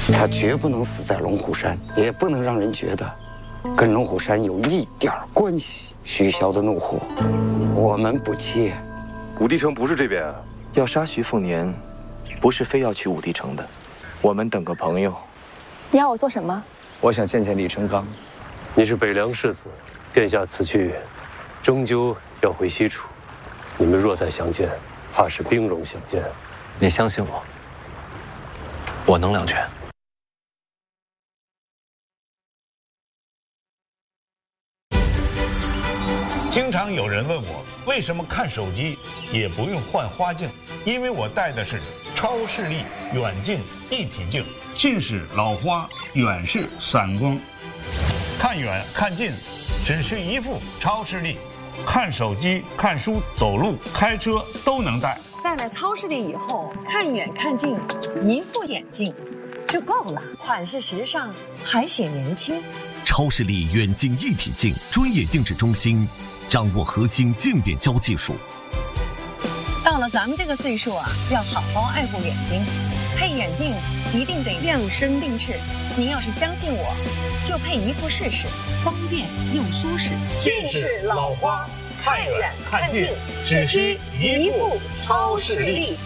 他绝不能死在龙虎山，也不能让人觉得跟龙虎山有一点关系。徐骁的怒火，我们不接。 武帝城不是这边啊。 要杀徐凤年，不是非要去武帝城的，我们等个朋友。 你要我做什么？ 我想见见李成刚。 你是北凉世子，殿下此去，终究要回西楚。你们若再相见，怕是兵戎相见。 你相信我，我能两全。 经常有人问我，为什么看手机也不用换花镜？因为我戴的是超视力远近一体镜，近视老花，远视散光。看远看近，只需一副超视力，看手机、看书、走路、开车都能戴。 戴了超视力以后，看远看近，一副眼镜就够了，款式时尚，还显年轻。 超视力远近一体镜专业定制中心，掌握核心渐变焦技术。 到了咱们这个岁数啊，要好好爱护眼睛，配眼镜一定得量身定制。您要是相信我，就配一副试试，方便又舒适。 近视老花，看远看近，只需一副超视力。